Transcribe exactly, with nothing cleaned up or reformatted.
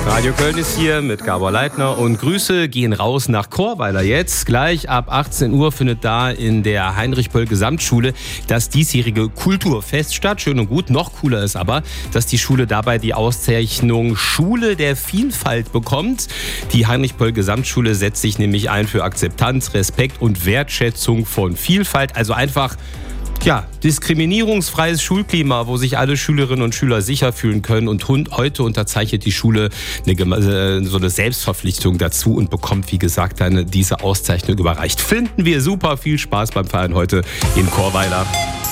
Radio Köln ist hier mit Gabor Leitner und Grüße gehen raus nach Chorweiler jetzt. Gleich ab achtzehn Uhr findet da in der Heinrich-Böll-Gesamtschule das diesjährige Kulturfest statt. Schön und gut. Noch cooler ist aber, dass die Schule dabei die Auszeichnung Schule der Vielfalt bekommt. Die Heinrich-Böll-Gesamtschule setzt sich nämlich ein für Akzeptanz, Respekt und Wertschätzung von Vielfalt. Also einfach Ja, diskriminierungsfreies Schulklima, wo sich alle Schülerinnen und Schüler sicher fühlen können. Und heute unterzeichnet die Schule eine, so eine Selbstverpflichtung dazu und bekommt, wie gesagt, eine, diese Auszeichnung überreicht. Finden wir super. Viel Spaß beim Feiern heute in Chorweiler.